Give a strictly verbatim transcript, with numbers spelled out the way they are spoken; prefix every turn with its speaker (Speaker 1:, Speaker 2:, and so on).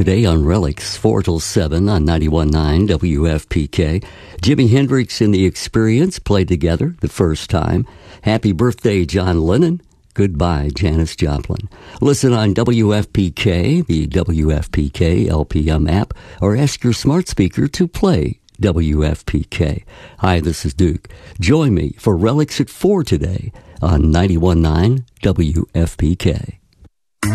Speaker 1: today on Relics, four till seven on ninety-one point nine W F P K. Jimi Hendrix and The Experience played together the first time. Happy birthday, John Lennon. Goodbye, Janis Joplin. Listen on W F P K, the W F P K L P M app, or ask your smart speaker to play W F P K. Hi, this is Duke. Join me for Relics at four today on ninety-one point nine W F P K.